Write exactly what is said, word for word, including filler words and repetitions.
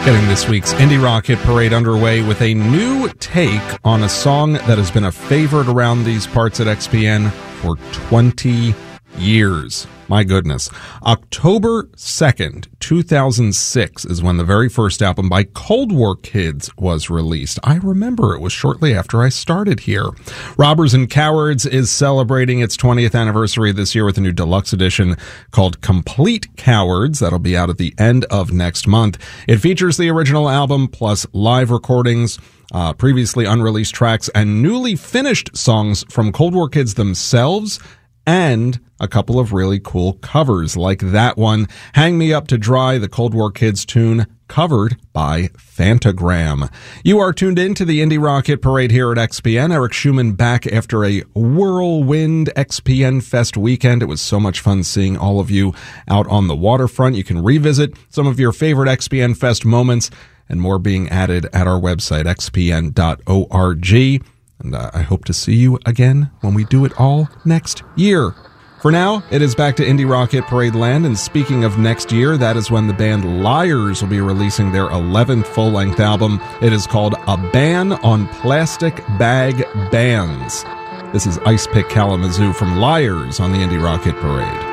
Getting this week's Indie Rock Hit Parade underway with a new take on a song that has been a favorite around these parts at X P N for twenty years. My goodness. October second, two thousand six is when the very first album by Cold War Kids was released. I remember it was shortly after I started here. Robbers and Cowards is celebrating its twentieth anniversary this year with a new deluxe edition called Complete Cowards. That'll be out at the end of next month. It features the original album plus live recordings, uh, previously unreleased tracks, and newly finished songs from Cold War Kids themselves, and a couple of really cool covers like that one, Hang Me Up to Dry, the Cold War Kids tune covered by Phantogram. You are tuned in to the Indie Rock Hit Parade here at X P N. Eric Schumann back after a whirlwind X P N Fest weekend. It was so much fun seeing all of you out on the waterfront. You can revisit some of your favorite X P N Fest moments and more being added at our website, x p n dot org. And uh, I hope to see you again when we do it all next year. For now, it is back to Indie Rock Hit Parade land, and speaking of next year, that is when the band Liars will be releasing their eleventh full-length album. It is called A Ban on Plastic Bag Bands. This is Ice Pick Kalamazoo from Liars on the Indie Rock Hit Parade.